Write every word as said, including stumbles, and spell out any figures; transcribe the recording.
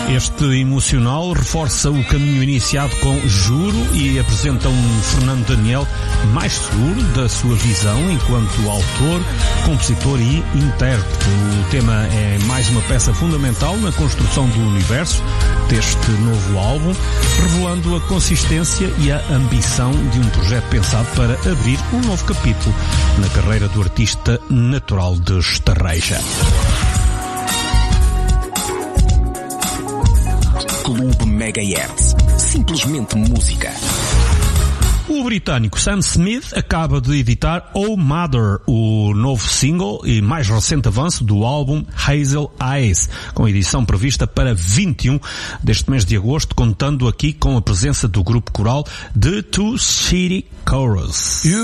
Este emocional reforça o caminho iniciado com Juro e apresenta um Fernando Daniel mais seguro da sua visão enquanto autor, compositor e intérprete. O tema é mais uma peça fundamental na construção do universo deste novo álbum, revelando a consistência e a ambição de um projeto pensado para abrir um novo capítulo na carreira do artista natural de Estarreja. Clube Megahertz. Simplesmente música. O britânico Sam Smith acaba de editar Oh Mother, o novo single e mais recente avanço do álbum Hazel Eyes, com edição prevista para vinte e um deste mês de agosto, contando aqui com a presença do grupo coral The Two City Chorus.